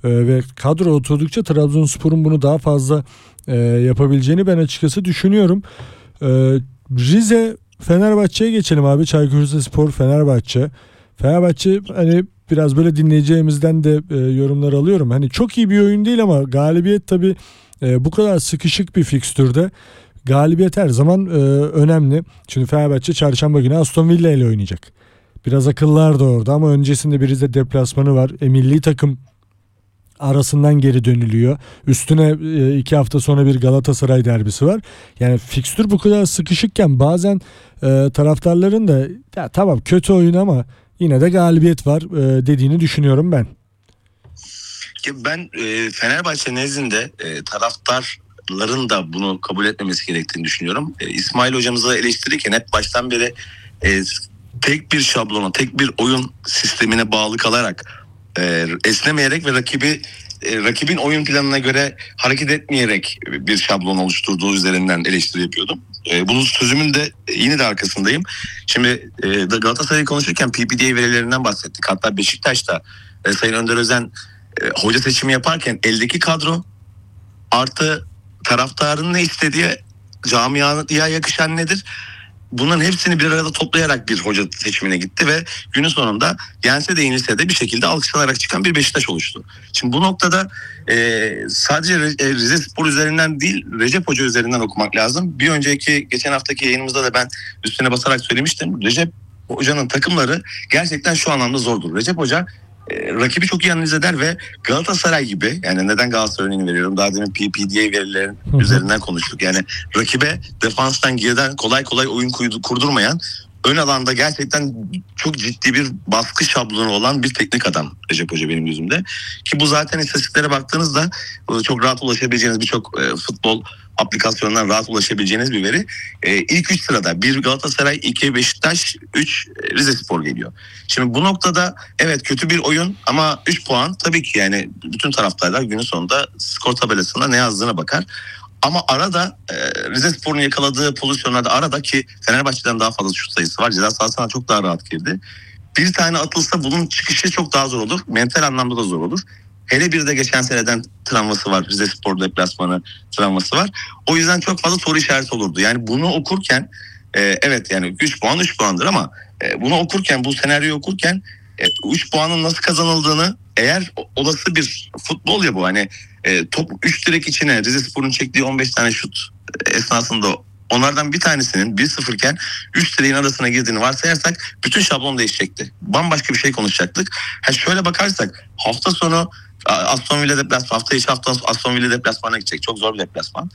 Ve kadro oturdukça Trabzonspor'un bunu daha fazla yapabileceğini ben açıkçası düşünüyorum. Rize Fenerbahçe'ye geçelim abi. Çaykur Rizespor Fenerbahçe. Fenerbahçe hani biraz böyle dinleyeceğimizden de yorumlar alıyorum. Hani çok iyi bir oyun değil ama galibiyet tabii bu kadar sıkışık bir fikstürde galibiyet her zaman önemli. Çünkü Fenerbahçe çarşamba günü Aston Villa ile oynayacak. Biraz akıllar da orada ama öncesinde bir Rize deplasmanı var. Milli takım arasından geri dönülüyor. Üstüne 2 hafta sonra bir Galatasaray derbisi var. Yani fikstür bu kadar sıkışıkken bazen taraftarların da ya tamam kötü oyun ama yine de galibiyet var dediğini düşünüyorum ben. Ben Fenerbahçe nezdinde taraftarların da bunu kabul etmemesi gerektiğini düşünüyorum. İsmail hocamızı eleştirirken hep baştan beri tek bir şablona, tek bir oyun sistemine bağlı kalarak esnemeyerek ve rakibin oyun planına göre hareket etmeyerek bir şablon oluşturduğu üzerinden eleştiri yapıyordum. Bunun sözümün de yine de arkasındayım. Şimdi Galatasaray'ı konuşurken PPDA verilerinden bahsettik. Hatta Beşiktaş'ta Sayın Önder Özen hoca seçimi yaparken eldeki kadro artı taraftarın ne istediği, camiaya yakışan nedir? Bunların hepsini bir arada toplayarak bir hoca seçimine gitti ve günün sonunda yense de yenilse de bir şekilde alkışlanarak çıkan bir Beşiktaş oluştu. Şimdi bu noktada sadece Rizespor üzerinden değil Recep Hoca üzerinden okumak lazım. Bir önceki geçen haftaki yayınımızda da ben üstüne basarak söylemiştim. Recep Hoca'nın takımları gerçekten şu anlamda zordur. Recep Hoca rakibi çok iyi analiz eder ve Galatasaray gibi, yani neden Galatasaray örneğini veriyorum, daha demin PPDA verilerin üzerinden konuştuk. Yani rakibe defanstan geriden kolay kolay oyun kurdurmayan, ön alanda gerçekten çok ciddi bir baskı şablonu olan bir teknik adam Recep Hoca benim gözümde. Ki bu zaten istatistiklere baktığınızda çok rahat ulaşabileceğiniz, birçok futbol aplikasyonundan rahat ulaşabileceğiniz bir veri. İlk 3 sırada 1 Galatasaray, 2 Beşiktaş, 3 Rizespor geliyor. Şimdi bu noktada evet kötü bir oyun ama 3 puan tabii ki, yani bütün taraftarlar günün sonunda skor tabelasında ne yazdığına bakar. Ama arada Rizespor'un yakaladığı pozisyonlarda arada, ki Fenerbahçe'den daha fazla şut sayısı var. Ceza sahasına çok daha rahat girdi. Bir tane atılsa bunun çıkışı çok daha zor olur. Mental anlamda da zor olur. Hele bir de geçen seneden travması var. Rizespor deplasmanı travması var. O yüzden çok fazla soru işareti olurdu. Yani bunu okurken evet yani 3 puan 3 puandır ama bunu okurken, bu senaryoyu okurken 3 puanın nasıl kazanıldığını, eğer olası bir futbol ya bu, hani top 3 direk içine Rizespor'un çektiği 15 tane şut esnasında onlardan bir tanesinin 1-0 iken 3 direğin arasına girdiğini varsayarsak bütün şablon değişecekti. Bambaşka bir şey konuşacaktık. Şöyle bakarsak hafta sonu Aston Villa deplasmanı, hafta içi Aston Villa deplasmanına gidecek. Çok zor bir deplasman.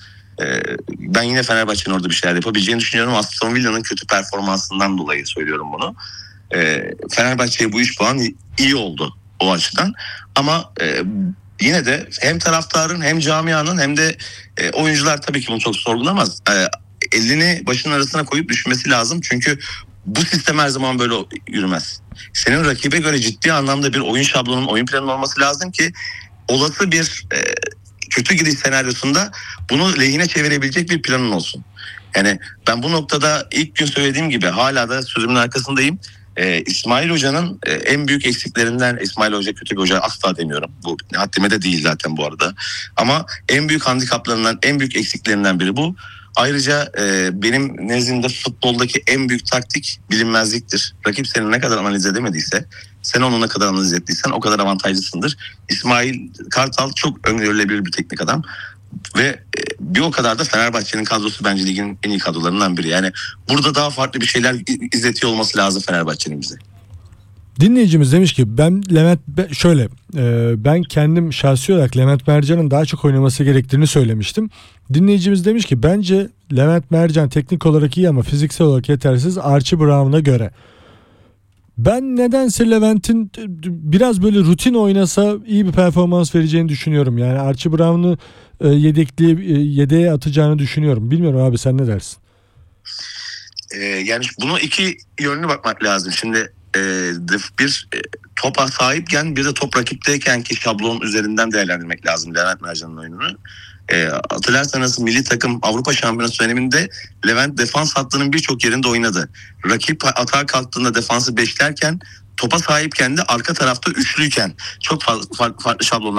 Ben yine Fenerbahçe'nin orada bir şeyler yapabileceğini düşünüyorum. Aston Villa'nın kötü performansından dolayı söylüyorum bunu. Fenerbahçe'ye bu 3 puan iyi oldu o açıdan. Ama yine de hem taraftarın hem camianın hem de oyuncular tabii ki bunu çok sorgulamaz. Elini başının arasına koyup düşmesi lazım. Çünkü bu sistem her zaman böyle yürümez. Senin rakibe göre ciddi anlamda bir oyun şablonun, oyun planının olması lazım ki olası bir kötü gidiş senaryosunda bunu lehine çevirebilecek bir planın olsun. Yani ben bu noktada ilk gün söylediğim gibi hala da sözümün arkasındayım. İsmail Hoca'nın en büyük eksiklerinden, İsmail Hoca kötü bir hoca asla demiyorum. Bu haddime de değil zaten bu arada. Ama en büyük handikaplarından, en büyük eksiklerinden biri bu. Ayrıca benim nezdimde futboldaki en büyük taktik bilinmezliktir. Rakip seni ne kadar analiz edemediyse, sen onu ne kadar analiz ettiysen o kadar avantajlısındır. İsmail Kartal çok öngörülebilir bir teknik adam. Ve bir o kadar da Fenerbahçe'nin kadrosu bence ligin en iyi kadrolarından biri. Yani burada daha farklı bir şeyler izletiyor olması lazım Fenerbahçe'nin bize. Dinleyicimiz demiş ki ben kendim şahsi olarak Levent Mercan'ın daha çok oynaması gerektiğini söylemiştim. Dinleyicimiz demiş ki bence Levent Mercan teknik olarak iyi ama fiziksel olarak yetersiz Archie Brown'a göre. Ben nedense Levent'in biraz böyle rutin oynasa iyi bir performans vereceğini düşünüyorum. Yani Archie Brown'u yedeğe atacağını düşünüyorum. Bilmiyorum abi, sen ne dersin? Yani bunu iki yönlü bakmak lazım. Şimdi bir topa sahipken bir de top rakipteyken ki şablon üzerinden değerlendirmek lazım Levent Mercan'ın oyununu. Hatırlarsanız milli takım Avrupa Şampiyonası döneminde Levent defans hattının birçok yerinde oynadı. Rakip atağa kalktığında defansı beşlerken, topa sahipken de arka tarafta üçlüyken çok farklı şablonlar